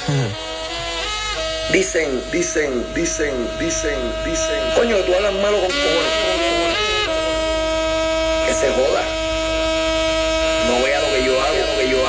Dicen. Coño, tú hablas malo con cojones. Que se joda.